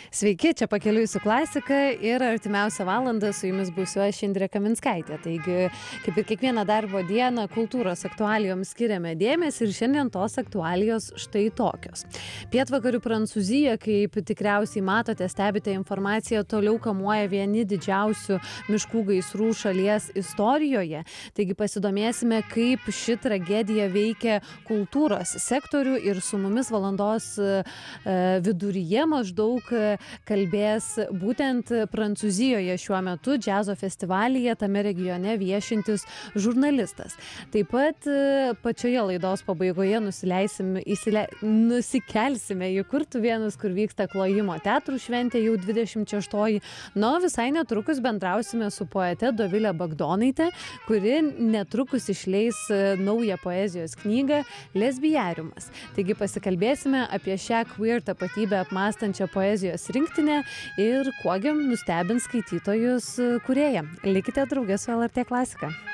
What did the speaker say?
Sveiki, čia pakeliui su klasika ir artimiausią valandą su jumis būsiu aš Indrė Kaminskaitė. Taigi, kaip ir kiekvieną darbo dieną, kultūros aktualijoms skiriame dėmesį ir šiandien tos aktualijos štai tokios. Pietvakarių Prancūzija, kaip tikriausiai matote, stebite informaciją, toliau kamuoja vieni didžiausių miškų gaisrų šalies istorijoje. Taigi pasidomėsime, kaip ši tragedija veikia kultūros sektorių ir su mumis valandos viduryje maždaug kalbės būtent Prancūzijoje šiuo metu džiazo festivalyje tame regione viešintis žurnalistas. Taip pat pačioje laidos pabaigoje nusikelsime į Kurtuvėnus, kur vyksta Klojimo teatrų šventė jau 26-oji. Na, visai netrukus bendrausime su poete Dovile Bagdonaite, kuri netrukus išleis naują poezijos knygą Lesbijariumas. Taigi pasikalbėsime apie šią queer tapatybę apmąstančią poezijos rinktinę ir kuogi nustebins skaitytojus kūrėja. Likite drauge su LRT Klasika.